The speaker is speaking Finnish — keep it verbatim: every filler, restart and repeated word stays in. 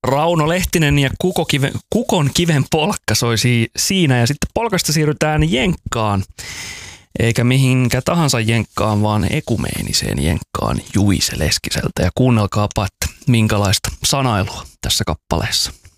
Rauno Lehtinen ja Kuko kive, Kukon kiven polkka soi siinä ja sitten polkasta siirrytään jenkkaan. Eikä mihinkä tahansa jenkkaan, vaan ekumeeniseen jenkkaan Juise Leskiseltä. Ja kuunnelkaapa, että minkälaista sanailua tässä kappaleessa.